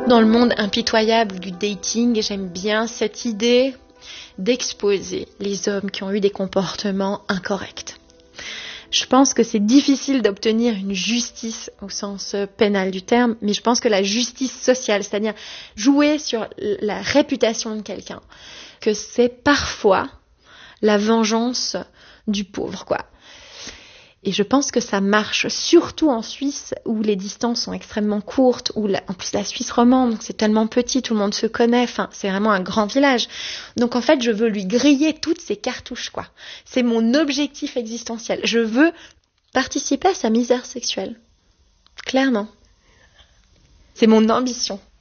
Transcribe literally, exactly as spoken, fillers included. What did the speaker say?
Dans le monde impitoyable du dating, j'aime bien cette idée d'exposer les hommes qui ont eu des comportements incorrects. Je pense que c'est difficile d'obtenir une justice au sens pénal du terme, mais je pense que la justice sociale, c'est-à-dire jouer sur la réputation de quelqu'un, que c'est parfois la vengeance du pauvre, quoi. Et je pense que ça marche, surtout en Suisse, où les distances sont extrêmement courtes, où la, en plus la Suisse romande, donc c'est tellement petit, tout le monde se connaît, enfin, c'est vraiment un grand village. Donc en fait, je veux lui griller toutes ses cartouches, quoi. C'est mon objectif existentiel. Je veux participer à sa misère sexuelle. Clairement. C'est mon ambition.